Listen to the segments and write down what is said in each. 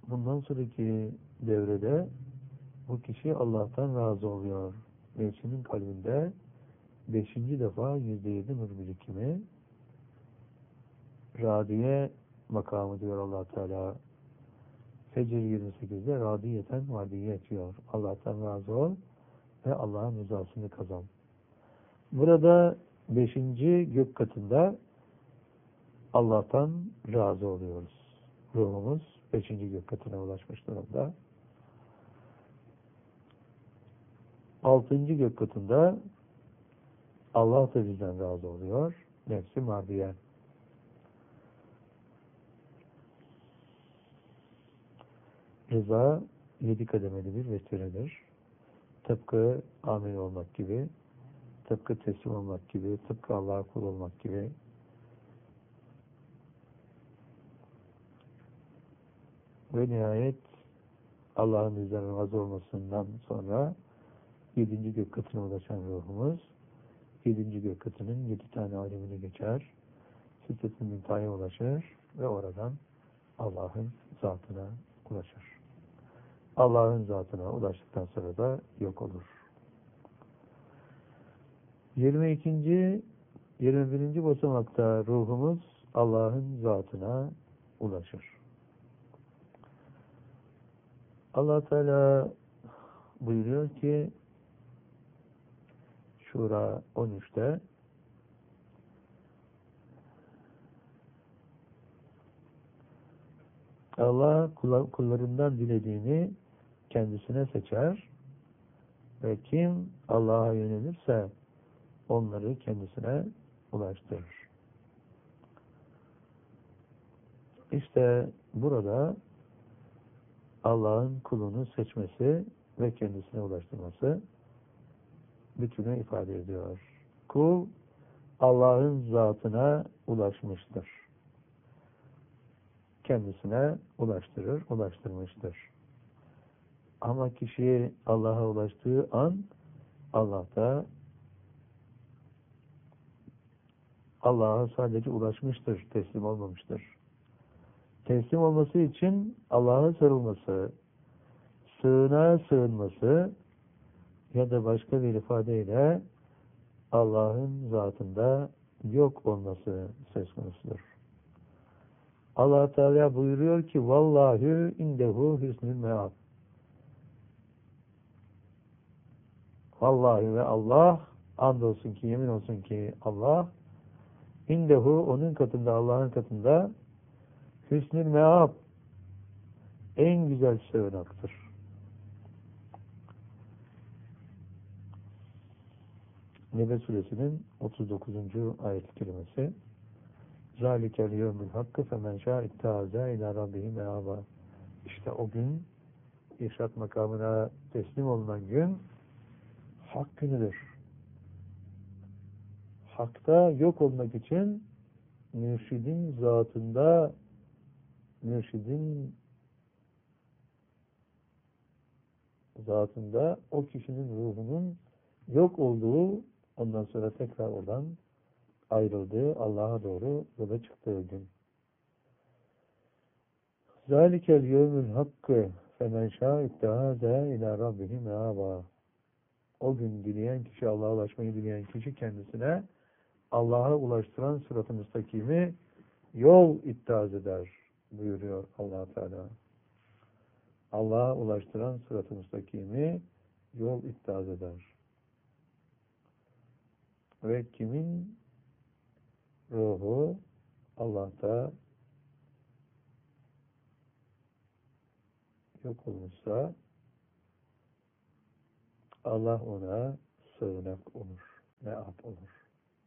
bundan sonraki devrede bu kişi Allah'tan razı oluyor. Ve kişinin kalbinde 5. defa %7 nur birikimi, radiye makamı diyor Allah Teala. Fecr 28'de radiyeten vadiye diyor. Allah'tan razı ol ve Allah'ın rızasını kazan. Burada 5. gök katında Allah'tan razı oluyoruz. Ruhumuz 5. gök katına ulaşmış durumda. 6. gök katında Allah da bizden razı oluyor. Nefsi mardiye. Rıza 7 kademeli bir vesiledir. Tıpkı amel olmak gibi, tıpkı teslim olmak gibi, tıpkı Allah'a kul olmak gibi. Ve nihayet Allah'ın bizden razı olmasından sonra 7. gök katına ulaşan ruhumuz 7. gök katının 7 tane alemini geçer. Sidret-i Müntaha'ya ulaşır ve oradan Allah'ın zatına ulaşır. Allah'ın zatına ulaştıktan sonra da yok olur. 22. 21. basamakta ruhumuz Allah'ın zatına ulaşır. Allah Teala buyuruyor ki Şura 13'te Allah kullarından dilediğini kendisine seçer ve kim Allah'a yönelirse onları kendisine ulaştırır. İşte burada Allah'ın kulunu seçmesi ve kendisine ulaştırması bütünü ifade ediyor. Kul Allah'ın zatına ulaşmıştır. Kendisine ulaştırır, ulaştırmıştır. Ama kişi Allah'a ulaştığı an Allah da Allah'a sadece ulaşmıştır, teslim olmamıştır. Teslim olması için Allah'a sarılması, sığınağa sığınması ya da başka bir ifadeyle Allah'ın zatında yok olması söz konusudur. Allah Teala buyuruyor ki vallahi indehu hüsnül meab. Vallahi ve Allah, andolsun ki, yemin olsun ki Allah indehu, onun katında, Allah'ın katında hüsnül meab, en güzel sığınaktır. Nebe suresinin 39. ayet-i kerimesi. Zalikel yevmül hakkı femen şâ'ittâze ilâ rabbihi meâba. İşte o gün, irşad makamına teslim olunan gün hak günüdür. Hakta yok olmak için mürşidin zatında, mürşidin zatında o kişinin ruhunun yok olduğu, ondan sonra tekrar oradan ayrıldığı, Allah'a doğru yola çıktığı gün. Zalikel yevmül hakkı femen şâ'ittehâze ilâ rabbihi meâbâ. O gün dileyen kişi, Allah'a ulaşmayı dileyen kişi kendisine Allah'a ulaştıran sırat-ı müstakimi yol ittihaz eder buyuruyor Allah Teala. Allah'a ulaştıran sırat-ı müstakimi yol ittihaz eder. Ve kimin ruhu Allah'ta yok olmuşsa Allah ona sığınak olur, meab olur.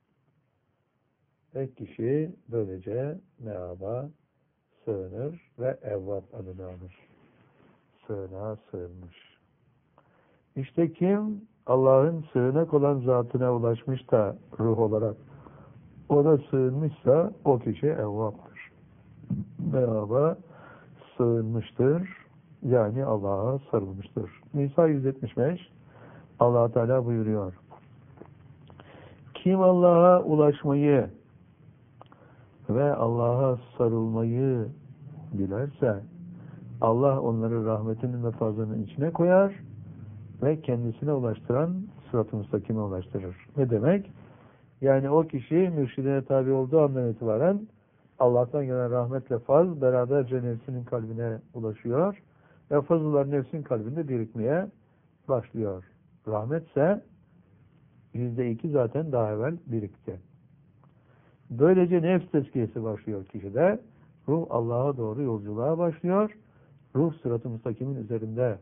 Ve kişi böylece meaba sığınır ve evvab adını alır. Sığınağa sığınmış. İşte kim Allah'ın sığınak olan zatına ulaşmış da ruh olarak ona sığınmışsa o kişi evvaptır. Meaba sığınmıştır. Yani Allah'a sarılmıştır. Nisa 175 Allah Teala buyuruyor. Kim Allah'a ulaşmayı ve Allah'a sarılmayı dilerse Allah onları rahmetinin ve fazlının içine koyar ve kendisine ulaştıran sırat-ı müstakime ulaştırır. Ne demek? Yani o kişi mürşidine tabi olduğu andan itibaren Allah'tan gelen rahmetle faz beraberce nefsinin kalbine ulaşıyor ve fazıllar nefsin kalbinde birikmeye başlıyor. Rahmetse %2 zaten daha evvel birikti. Böylece nefs tezkiyesi başlıyor kişide. Ruh Allah'a doğru yolculuğa başlıyor. Ruh sırat-ı müstakimin üzerinde.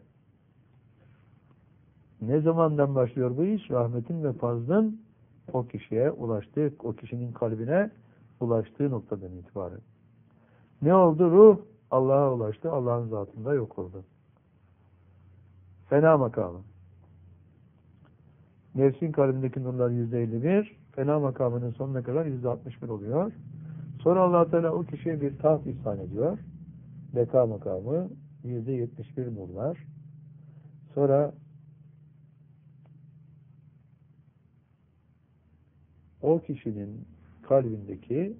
Ne zamandan başlıyor bu iş? Rahmetin ve fazlın o kişiye ulaştığı, o kişinin kalbine ulaştığı noktadan itibaren. Ne oldu? Ruh Allah'a ulaştı. Allah'ın zatında yok oldu. Fena makamı. Nefsin kalbindeki nurlar %51, fena makamının sonuna kadar %61 oluyor. Sonra Allah Teala o kişiye bir taht ihsan ediyor. Beka makamı %71 nurlar. Sonra o kişinin kalbindeki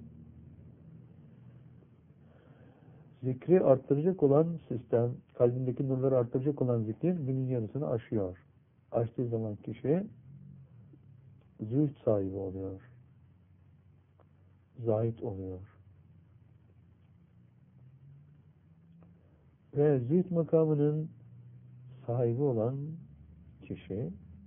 zikri arttıracak olan sistem, kalbindeki nurları arttıracak olan zikir günün yarısını aşıyor. Aştığı zaman kişi zühd sahibi oluyor. Zahid oluyor. Ve zühd makamının sahibi olan kişi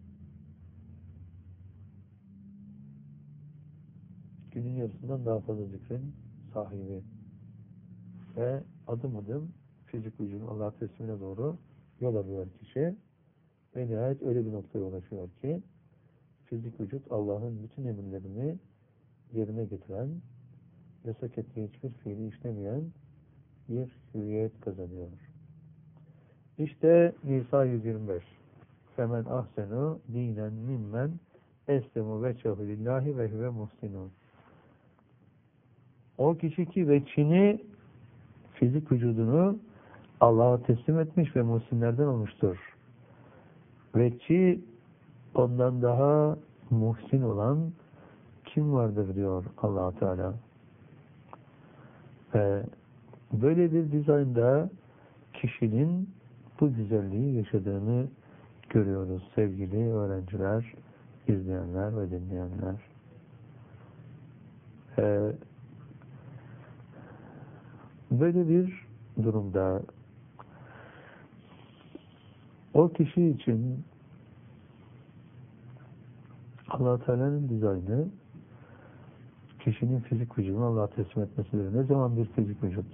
günün yarısından daha fazla zikrin sahibi. Ve adım adım fizik vücudun Allah teslimine doğru yol alıyor kişi. Ve nihayet öyle bir noktaya ulaşıyor ki fizik vücut Allah'ın bütün emirlerini yerine getiren, yasak ettiği hiçbir fiili işlemeyen bir hüviyet kazanıyor. İşte Nisa 125. Femen ahsenu dinen mimmen eslemu veçehu lillahi ve huve muhsinun. O kişi ki veçhini, fizik vücudunu Allah'a teslim etmiş ve muhsinlerden olmuştur. Veçhi ondan daha muhsin olan kim vardır diyor Allah Teala. Ve böyle bir dizaynda kişinin bu güzelliği yaşadığını görüyoruz sevgili öğrenciler, izleyenler ve dinleyenler. Böyle bir durumda o kişi için Allah Teala'nın dizaynı kişinin fizik vücudunu Allah'a teslim etmesidir. Ne zaman bir fizik vücut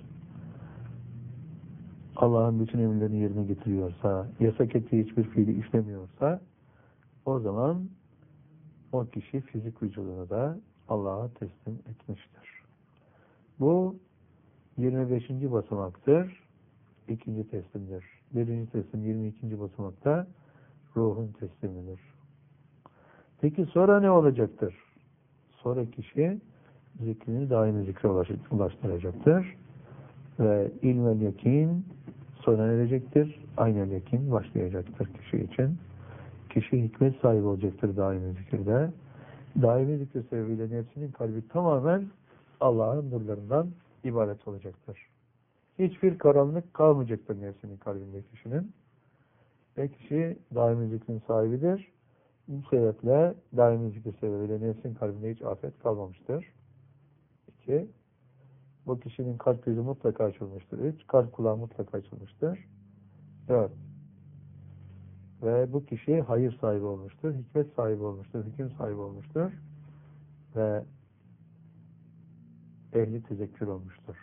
Allah'ın bütün emirlerini yerine getiriyorsa, yasak ettiği hiçbir fiili işlemiyorsa, o zaman o kişi fizik vücudunu da Allah'a teslim etmiştir. Bu 25. basamaktır. İkinci teslimdir. Birinci teslim 22. basamakta ruhun teslimidir. Peki sonra ne olacaktır? Sonra kişi zikrini daimi zikre ulaştıracaktır. Ve ilmel yakin sona erecektir. Aynel yakin başlayacaktır kişi için. Kişi hikmet sahibi olacaktır daimi zikirde. Daimi zikir sebebiyle nefsinin kalbi tamamen Allah'ın nurlarından ibaret olacaktır. Hiçbir karanlık kalmayacaktır nefsinin kalbinde kişinin. Ve kişi daimi zikrin sahibidir. Bu sebeple daimi zikir sebebiyle nefsin kalbinde hiç afet kalmamıştır. 2. Bu kişinin kalp gözü mutlaka açılmıştır. 3. Kalp kulağı mutlaka açılmıştır. 4. Ve bu kişi hayır sahibi olmuştur, hikmet sahibi olmuştur, hüküm sahibi olmuştur ve ehli tezekkür olmuştur.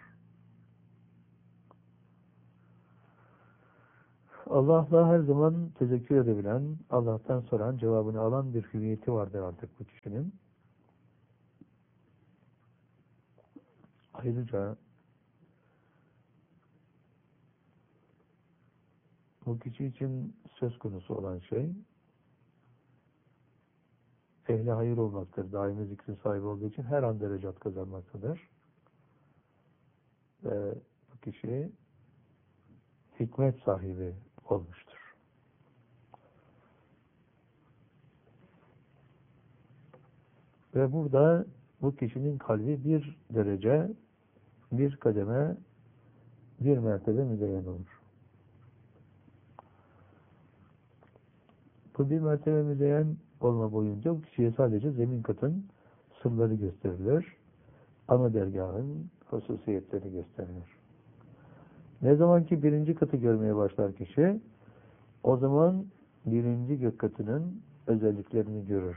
Allah'la her zaman tezekkür edebilen, Allah'tan soran, cevabını alan bir hüviyeti vardır artık bu kişinin. Ayrıca bu kişi için söz konusu olan şey ehli hayır olmaktır. Daimi zikrin sahibi olduğu için her an derecat kazanmaktadır. Ve bu kişi hikmet sahibi olmuştur. Ve burada bu kişinin kalbi bir derece, bir kademe, bir mertebe müzeyyen olur. Bu bir mertebe müzeyyen olma boyunca bu kişiye sadece zemin katın sırları gösterilir. Ana dergahın hususiyetleri gösterilir. Ne zaman ki birinci katı görmeye başlar kişi, o zaman birinci gök katının özelliklerini görür.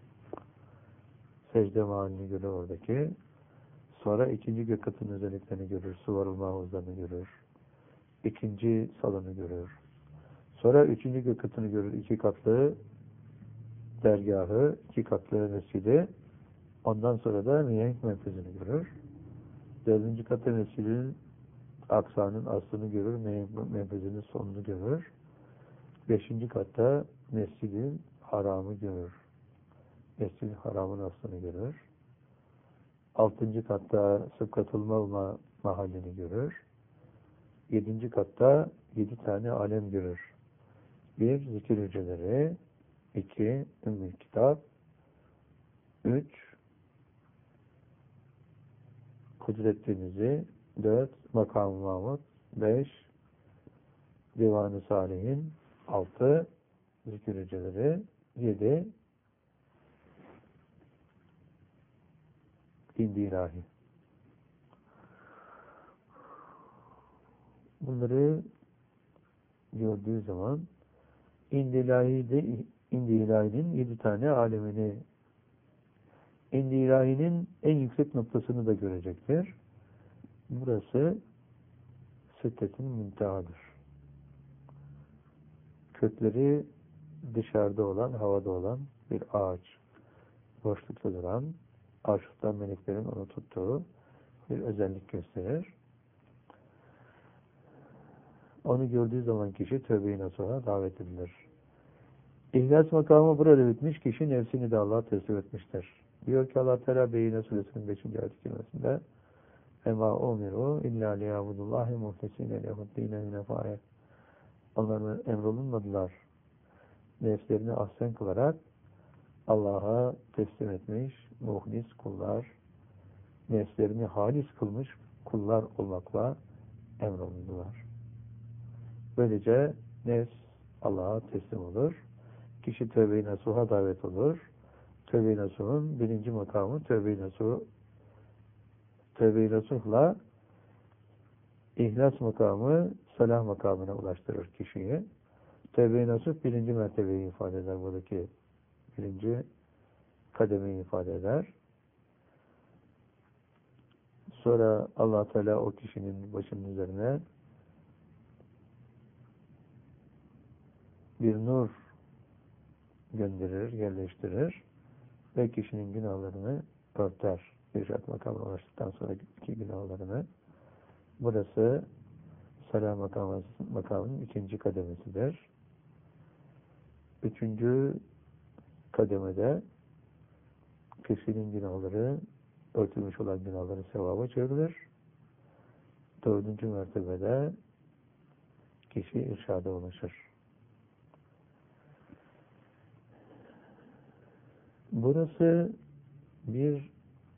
Secde mahallini görür oradaki. Sonra ikinci gök katının özelliklerini görür. Suvarılma havuzlarını görür. İkinci salonu görür. Sonra üçüncü gök katını görür. İki katlı dergahı, iki katlı mescidi. Ondan sonra da mihenk merkezini görür. Dördüncü katı mescidin aksanın aslını görür. Mihenk merkezinin sonunu görür. Beşinci katta mescidin haramı görür. Mescid-i Haram'ın aslını görür. Altıncı katta sıfkatılma mahallini görür. Yedinci katta 7 tane alem görür. Bir, zikir hücreleri. 2, Ümmü Kitap. 3, Kudret Denizi. 4, Makam-ı Mahmud. 5, Divan-ı Salihin. 6, zikir hücreleri. 7, İndi ilahi. Bunları gördüğü zaman İndi ilahinin 7 tane alemini, İndi ilahinin en yüksek noktasını da görecektir. Burası Siddet-i Müntehadır. Kökleri dışarıda olan, havada olan bir ağaç. Boşlukta duran, arşıktan meleklerin onu tuttuğu bir özellik gösterir. Onu gördüğü zaman kişi tövbe-i nasuha davet edilir. İhlas makamı burada bitmiş, kişi nefsini de Allah'a teslim etmiştir. Diyor ki Allah Teala Beyyine Suresinin 5. ayet-i kerimesinde Ema umiru illa liyabudullahi muhtesine lehuddine minefâye. Onların emrolunmadılar. Nefslerini ahsen kılarak Allah'a teslim etmiş muhlis kullar, nefslerini halis kılmış kullar olmakla emrolundular. Böylece nefs Allah'a teslim olur. Kişi tövbe-i nasuha davet olur. Tövbe-i nasuhun birinci makamı tövbe-i nasuhla ihlas makamı salah makamına ulaştırır kişiyi. Tövbe-i nasuh birinci mertebeyi ifade eder. Buradaki birinci kademeyi ifade eder. Sonra Allah Teala o kişinin başının üzerine bir nur gönderir, yerleştirir ve kişinin günahlarını örter. İrşad makamına ulaştıktan sonra iki günahlarını. Burası salah makamının ikinci kademesidir. Üçüncü kademede kişinin günahları, örtülmüş olan günahları sevaba çevrilir. Dördüncü mertebede kişi irşada ulaşır. Burası bir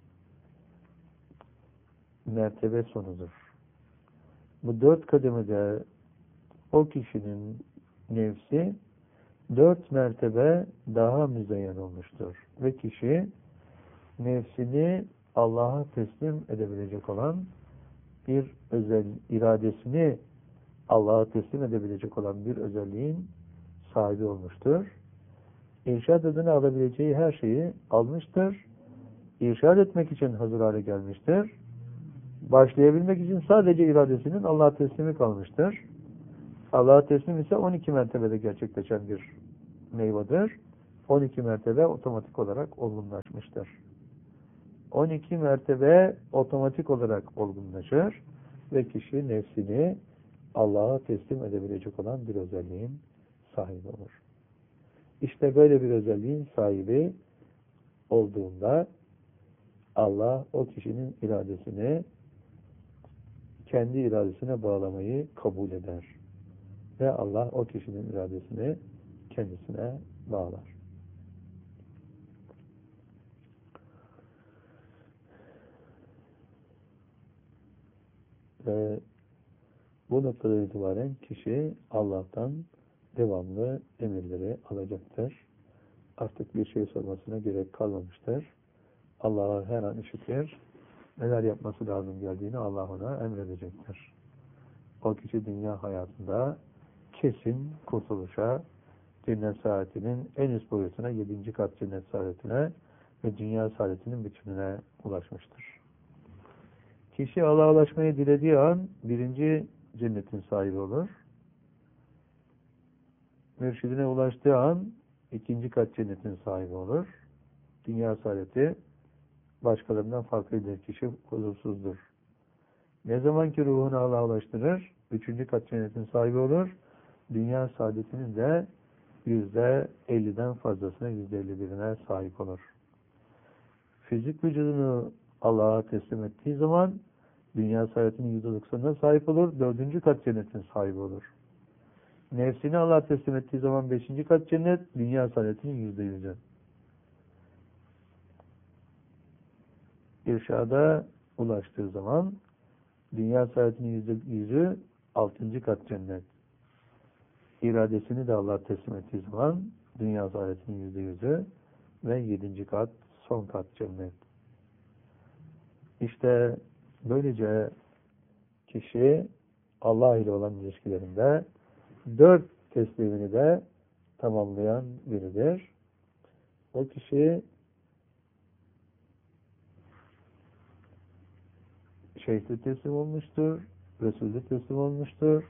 mertebe sonudur. Bu 4 kademede o kişinin nefsi 4 mertebe daha müzeyyen olmuştur. Ve kişi nefsini Allah'a teslim edebilecek olan bir iradesini Allah'a teslim edebilecek olan bir özelliğin sahibi olmuştur. İrşad adını alabileceği her şeyi almıştır. İrşad etmek için hazır hale gelmiştir. Başlayabilmek için sadece iradesinin Allah'a teslimi kalmıştır. Allah'a teslim ise 12 mertebede gerçekleşen bir meyvedir. 12 mertebe otomatik olarak olgunlaşmıştır. 12 mertebe otomatik olarak olgunlaşır ve kişi nefsini Allah'a teslim edebilecek olan bir özelliğin sahibi olur. İşte böyle bir özelliğin sahibi olduğunda Allah o kişinin iradesini kendi iradesine bağlamayı kabul eder. Ve Allah o kişinin iradesini kendisine bağlar. Ve bu noktada itibaren kişi Allah'tan devamlı emirleri alacaktır. Artık bir şey sormasına gerek kalmamıştır. Allah'a her an işitir. Neler yapması lazım geldiğini Allah ona emredecektir. O kişi dünya hayatında kesin kurtuluşa, cennet saadetinin en üst boyutuna, 7. kat cennet saadetine ve dünya saadetinin bütününe ulaşmıştır. Kişi Allah'a ulaşmayı dilediği an birinci cennetin sahibi olur. Mürşidine ulaştığı an 2. kat cennetin sahibi olur. Dünya saadeti başkalarından farklıdır. Kişi huzursuzdur. Ne zaman ki ruhunu Allah'a ulaştırır, 3. kat cennetin sahibi olur. Dünya saadetinin de %50'den fazlasına, %51'ine sahip olur. Fizik vücudunu Allah'a teslim ettiği zaman dünya saadetinin %90'ına sahip olur. 4. kat cennetin sahibi olur. Nefsini Allah'a teslim ettiği zaman 5. kat cennet, dünya saadetinin %100'ü. İrşada ulaştığı zaman dünya saadetinin %100'ü 6. kat cennet. İradesini de Allah'a teslim ettiği zaman dünya saadetinin %100'ü ve 7. kat, son kat cennet. İşte böylece kişi Allah ile olan ilişkilerinde 4 teslimini de tamamlayan biridir. O kişi şeyh'te teslim olmuştur, Resul'de teslim olmuştur,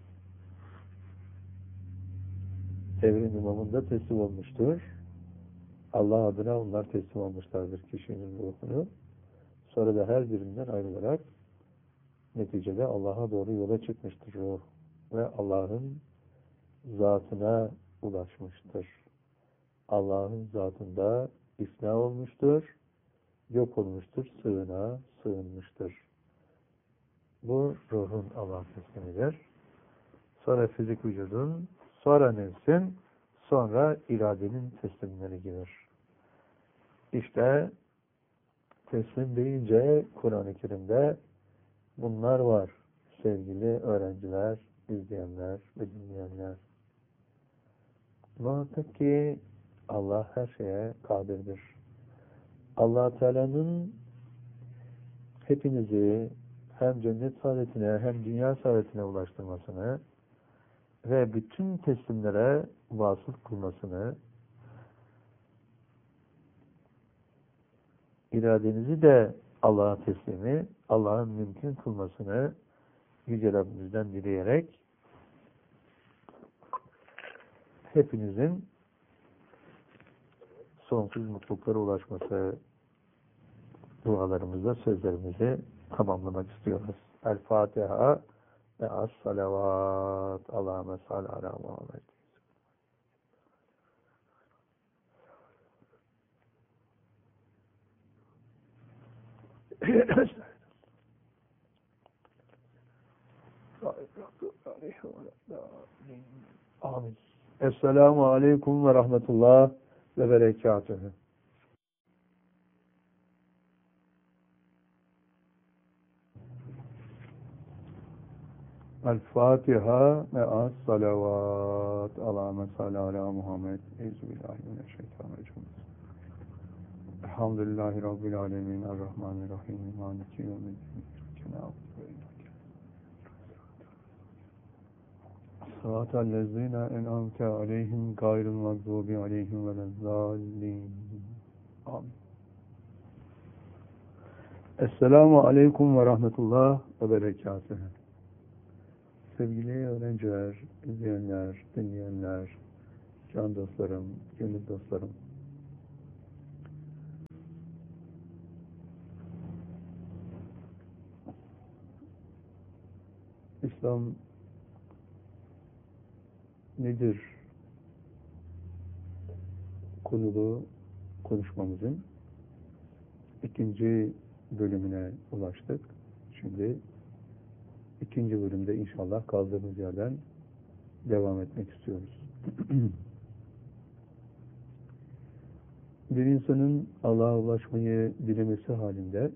evren imamında teslim olmuştur. Allah adına onlar teslim olmuşlardır kişinin ruhunu. Sonra da her birinden ayrılarak neticede Allah'a doğru yola çıkmıştır ruh. Ve Allah'ın zatına ulaşmıştır. Allah'ın zatında ifna olmuştur, yok olmuştur, sığınağa sığınmıştır. Bu ruhun Allah teslimidir. Sonra fizik vücudun, sonra nefsin, sonra iradenin teslimleri gelir. İşte teslim deyince Kur'an-ı Kerim'de bunlar var. Sevgili öğrenciler, izleyenler ve dinleyenler. Muhakkak ki Allah her şeye kadirdir. Allah Teala'nın hepinizi hem cennet saadetine hem dünya saadetine ulaştırmasını ve bütün teslimlere vasıl kılmasını, iradenizi de Allah'a teslimi, Allah'ın mümkün kılmasını Yüce Rabbimizden dileyerek hepinizin sonsuz mutluluklara ulaşması dualarımızda sözlerimizi tamamlamak istiyoruz. El Fatiha ve Es-salavat. Allahümme salli ala Muhammed. Amin. Esselamu aleyküm ve rahmetullah ve berekatühü. El-Fatiha ve Es-salavat. Allahümme salli ala Muhammed. Euzubillahimineşşeytanirracim. Elhamdülillahi Rabbil alemin. Errahmanirrahim. Maliki yevmiddin. Sıratallezine en'amte aleyhim gayril mağdubi aleyhim velezzallin. Amin. Esselamu aleyküm ve rahmetullah ve berekatühü. Sevgili öğrenciler, izleyenler, dinleyenler, can dostlarım, gönül dostlarım. İslam nedir konulu konuşmamızın 2. bölümüne ulaştık. Şimdi 2. bölümde inşallah kaldığımız yerden devam etmek istiyoruz. Bir insanın Allah'a ulaşmayı dilemesi halinde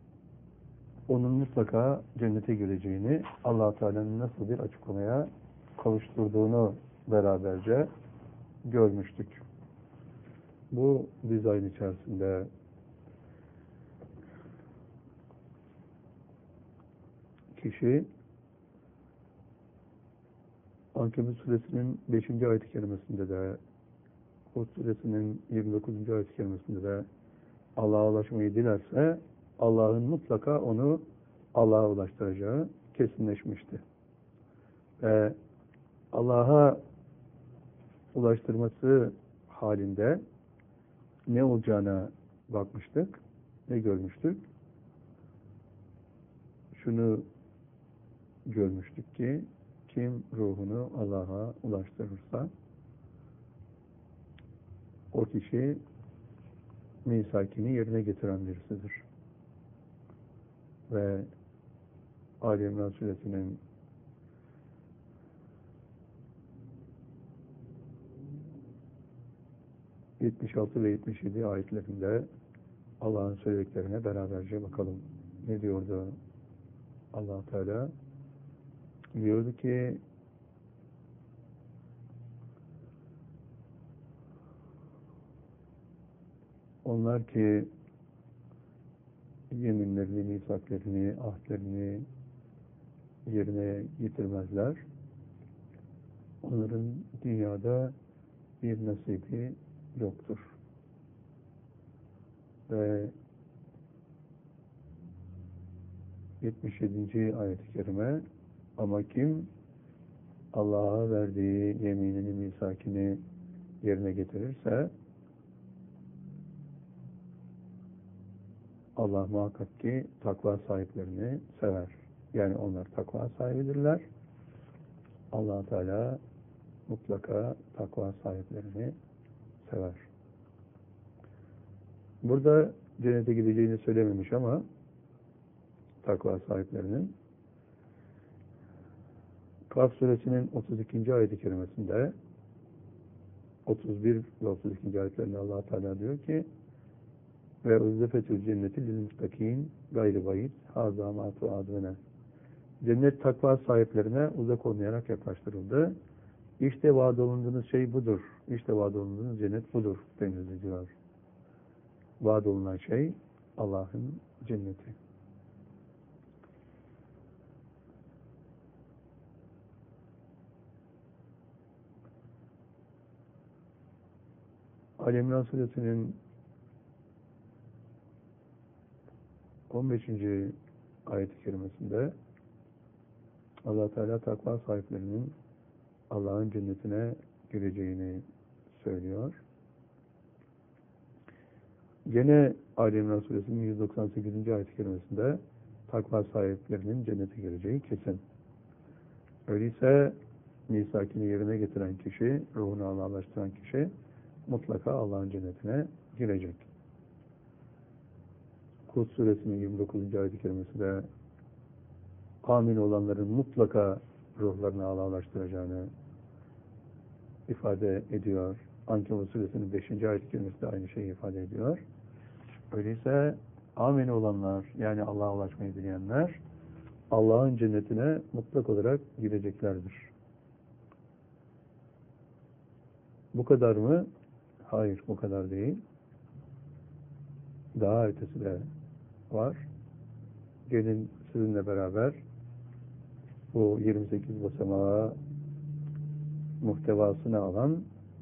onun mutlaka cennete gireceğini Allah-u Teala'nın nasıl bir açıklamaya kavuşturduğunu beraberce görmüştük. Bu dizayn içerisinde kişi Ankebut suresinin 5. ayet-i kerimesinde de, Hud suresinin 29. ayet-i kerimesinde de Allah'a ulaşmayı dilerse Allah'ın mutlaka onu Allah'a ulaştıracağı kesinleşmişti. Ve Allah'a ulaştırması halinde ne olacağına bakmıştık, ne görmüştük? Şunu görmüştük ki kim ruhunu Allah'a ulaştırırsa o kişi misakini yerine getiren birisidir. Ve Ali İmran suresinin 76 ve 77 ayetlerinde Allah'ın söylediklerine beraberce bakalım. Ne diyordu Allah Teala? Diyordu ki onlar ki yeminlerini, misaklerini, ahdlerini yerine getirmezler. Onların dünyada bir nasibi yoktur. Ve 77. ayet-i kerime ama kim Allah'a verdiği yeminini, misakini yerine getirirse Allah muhakkak ki takva sahiplerini sever. Yani onlar takva sahibidirler. Allah Teala mutlaka takva sahiplerini sever. Burada cennete gideceğini söylememiş ama takva sahiplerinin Kaf suresinin 32. ayet-i kerimesinde 31 ve 32. ayetlerinde Allah Teala diyor ki ve uzzefetül cenneti lil muttakin gayri bayit haza ma tuadune. Cennet takva sahiplerine uzak olmayarak yaklaştırıldı. İşte vaad olunduğunuz şey budur. İşte vaad olunduğunuz cennet budur denildi diyor. Vaad olunan şey Allah'ın cenneti. Ali İmran suresinin 15. ayet-i kerimesinde Allah Teala takva sahiplerinin Allah'ın cennetine gireceğini söylüyor. Gene Ali İmran suresinin 198. ayet-i kerimesinde takva sahiplerinin cennete gireceği kesin. Öyleyse misakini yerine getiren kişi, ruhunu Allah'laştıran kişi mutlaka Allah'ın cennetine girecek. Hud suresinin 29. ayet-i kerimesinde amin olanların mutlaka ruhlarını Allah'laştıracağını ifade ediyor. Ankebut suresinin 5. ayet-i kerimesi de aynı şeyi ifade ediyor. Öyleyse amin olanlar, yani Allah'a ulaşmayı dileyenler Allah'ın cennetine mutlak olarak gireceklerdir. Bu kadar mı? Hayır, bu kadar değil. Daha ötesi de var. Gelin sizinle beraber bu 28 basamağa muhtevasını alan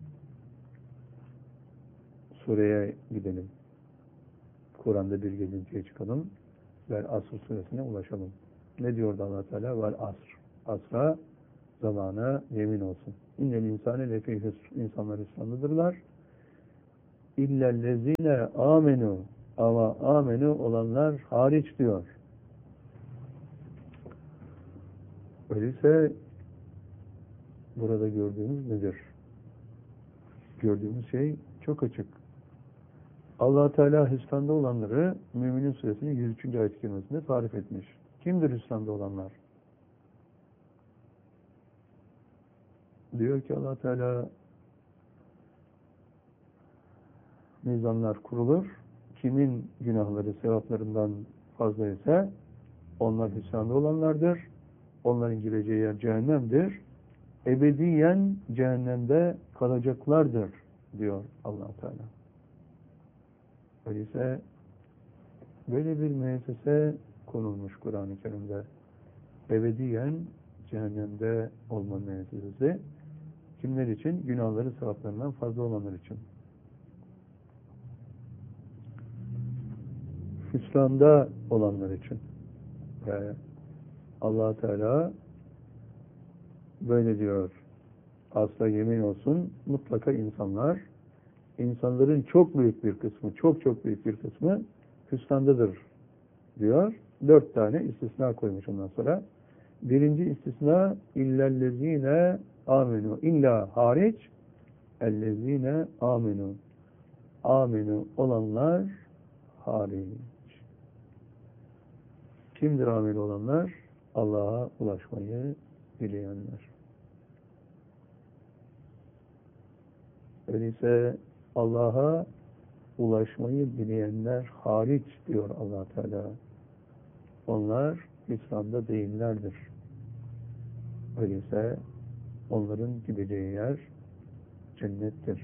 sureye gidelim. Kur'an'da bir gelintiye çıkalım ve Asr suresine ulaşalım. Ne diyordu Allah Teala? Vel asr. Asra, zamana yemin olsun. İnnel insane lefî husr. İnsanlar hüsrandadırlar. İllellezine amenu. Ama amenu olanlar hariç diyor. Öyleyse burada gördüğümüz nedir? Gördüğümüz şey çok açık. Allah Teala hüsranda olanları Müminin suresinin 103. ayet-i kerimesinde tarif etmiş. Kimdir hüsranda olanlar? Diyor ki Allah Teala mizanlar kurulur. Kimin günahları sevaplarından fazla ise onlar hüsranda olanlardır. Onların gireceği yer cehennemdir. ebediyen cehennemde kalacaklardır diyor Allah Teala. Öyleyse böyle bir müessese konulmuş Kur'an-ı Kerim'de. Ebediyen cehennemde olma müessesesi. Kimler için? Günahları sevaplarından fazla olanlar için. Hüsranda olanlar için. Ve Allah Teala böyle diyor. Asla yemin olsun mutlaka insanların çok büyük bir kısmı, çok büyük bir kısmı hüsrandadır diyor. 4 tane istisna koymuş ondan sonra. Birinci istisna illellezine amenu. İlla hariç ellezine amenu. Amenu olanlar hariç. Kimdir amel olanlar? Allah'a ulaşmayı dileyenler. Öyleyse Allah'a ulaşmayı dileyenler hariç diyor Allah Teala. Onlar hüsranda değillerdir. Öyleyse onların gideceği yer cennettir.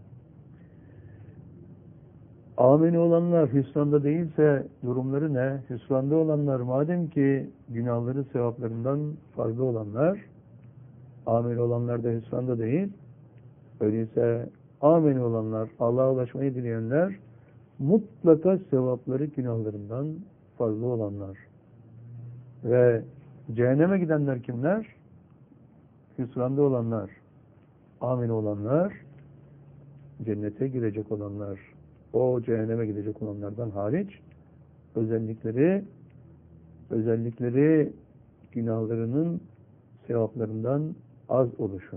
Ameni olanlar hüsranda değilse durumları ne? Hüsranda olanlar madem ki günahları sevaplarından fazla olanlar, ameni olanlar da hüsranda değil. Öyleyse ameni olanlar, Allah'a ulaşmayı dileyenler mutlaka sevapları günahlarından fazla olanlar. Ve cehenneme gidenler kimler? Hüsranda olanlar, ameni olanlar, cennete girecek olanlar. O cehenneme gidecek olanlardan hariç özellikleri günahlarının sevaplarından az oluşu.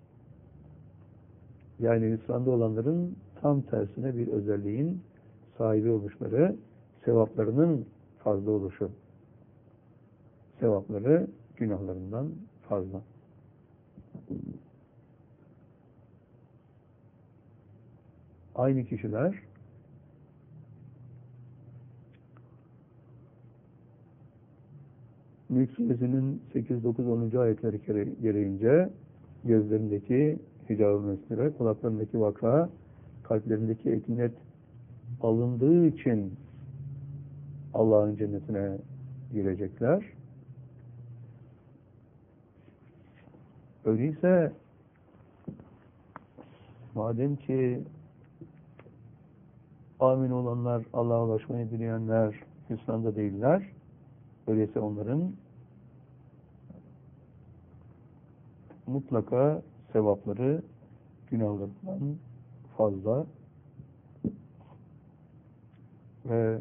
Yani hüsranda olanların tam tersine bir özelliğin sahibi oluşları, sevaplarının fazla oluşu. Sevapları günahlarından fazla. Aynı kişiler Mülk Suresinin 8, 9, 10. ayetleri gereğince gözlerindeki hicab-ı mesnire, kulaklarındaki vaka, kalplerindeki ekinet alındığı için Allah'ın cennetine girecekler. Öyleyse madem ki amin olanlar, Allah'a ulaşmayı dileyenler hüsranda değiller, öyleyse onların mutlaka sevapları günahlarından fazla ve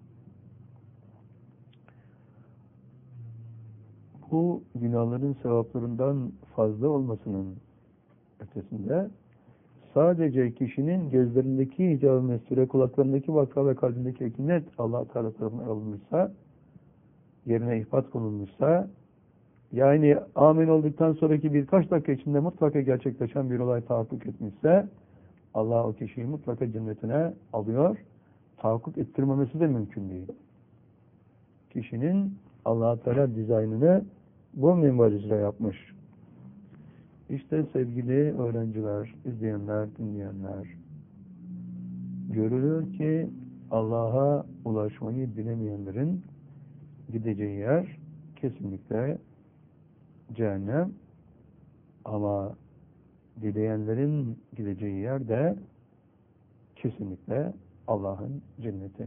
bu günahların sevaplarından fazla olmasının ötesinde sadece kişinin gözlerindeki hicab-ı mesture, kulaklarındaki vaka ve kalbindeki ekinet Allah Teala tarafından alınmışsa, yerine ihbat konulmuşsa, yani amin olduktan sonraki birkaç dakika içinde mutlaka gerçekleşen bir olay tahakkuk etmişse, Allah o kişiyi mutlaka cennetine alıyor. Tahakkuk ettirmemesi de mümkün değil. Kişinin Allah Teala dizaynını bu minval üzere yapmış. İşte sevgili öğrenciler, izleyenler, dinleyenler, görülüyor ki Allah'a ulaşmayı dilemeyenlerin gideceği yer kesinlikle cehennem, ama dileyenlerin gideceği yer de kesinlikle Allah'ın cenneti.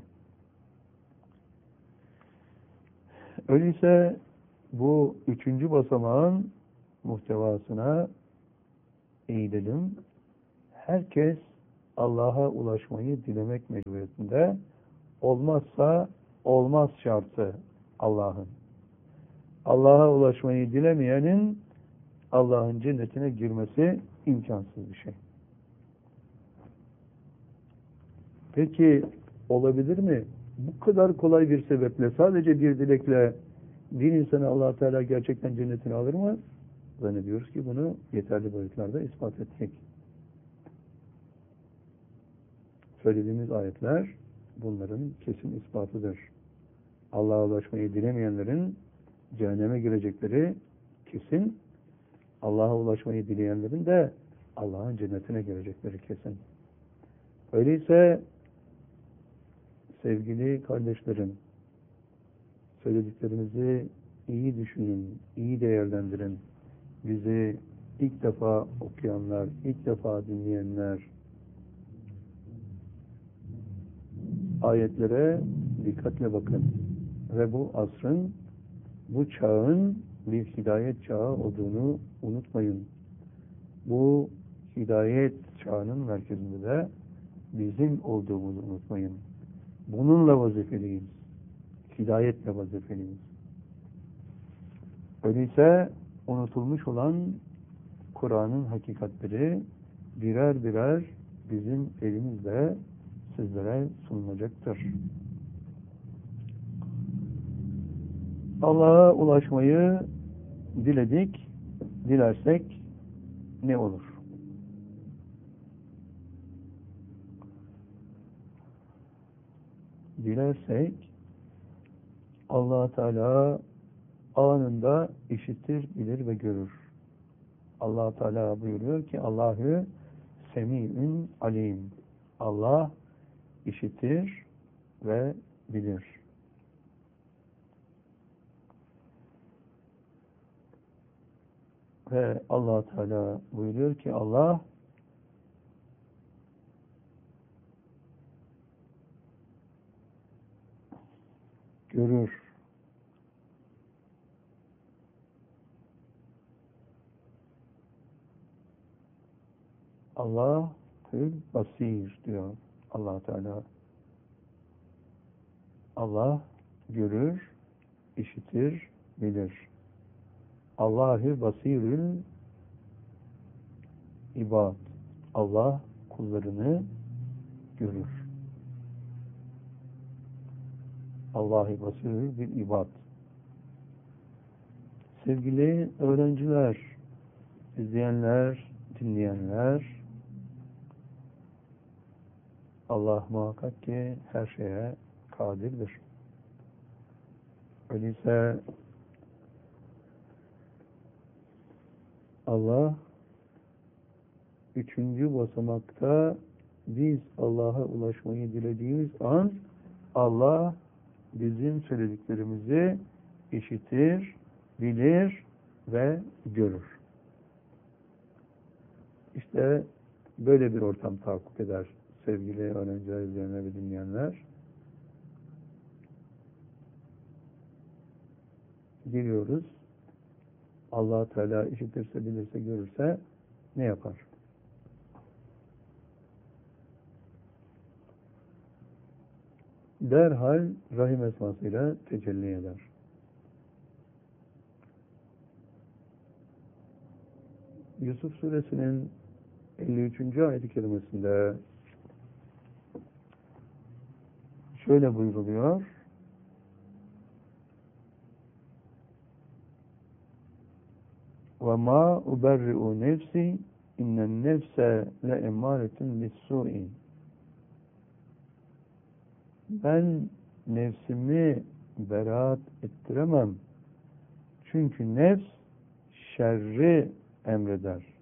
Öyleyse bu 3. basamağın muhtevasına eğilelim. Herkes Allah'a ulaşmayı dilemek mecburiyetinde. Olmazsa olmaz şartı Allah'ın. Allah'a ulaşmayı dilemeyenin Allah'ın cennetine girmesi imkansız bir şey. Peki olabilir mi? Bu kadar kolay bir sebeple, sadece bir dilekle bir insanı Allah Teala gerçekten cennetine alır mı? Zannediyoruz ki bunu yeterli boyutlarda ispat ettik. Söylediğimiz ayetler bunların kesin ispatıdır. Allah'a ulaşmayı dilemeyenlerin cehenneme girecekleri kesin, Allah'a ulaşmayı dileyenlerin de Allah'ın cennetine girecekleri kesin. Öyleyse sevgili kardeşlerim, söylediklerimizi iyi düşünün, iyi değerlendirin. Bizi ilk defa okuyanlar, ilk defa dinleyenler, ayetlere dikkatle bakın. Ve bu asrın, bu çağın bir hidayet çağı olduğunu unutmayın. Bu hidayet çağının merkezinde de bizim olduğumuzu unutmayın. Bununla vazifeliyiz. Hidayetle vazifeliyiz. Öyleyse unutulmuş olan Kur'an'ın hakikatleri birer birer bizim elimizle sizlere sunulacaktır. Allah'a ulaşmayı diledik, dilersek ne olur? Dilersek Allah Teala anında işitir, bilir ve görür. Allah Teala buyuruyor ki Allahü Semi'ün alim. Allah işitir ve bilir. Ve Allah Teala buyuruyor ki Allah görür. Allahü basir diyor Allah Teala. Allah görür, işitir, bilir. Allahü basirül ibad. Allah kullarını görür. Allahü basirül bil ibad. Sevgili öğrenciler, izleyenler, dinleyenler, Allah muhakkak ki her şeye kadirdir. Öyleyse Allah üçüncü basamakta biz Allah'a ulaşmayı dilediğimiz an Allah bizim söylediklerimizi işitir, bilir ve görür. İşte böyle bir ortam tahakkuk eder sevgili öğrenciler, izleyenler ve dinleyenler. Giriyoruz. Allah Teala işitirse, bilirse, görürse ne yapar? Derhal Rahim esmasıyla tecelli eder. Yusuf suresinin 53. ayet-i kerimesinde şöyle buyruluyor. وَمَا اُبَرِّئُ نَفْسِي اِنَّ النَّفْسَ لَاَمَّارَةٌ بِالسُّوءِ. Ben nefsimi beraat ettiremem. Çünkü nefs şerri emreder.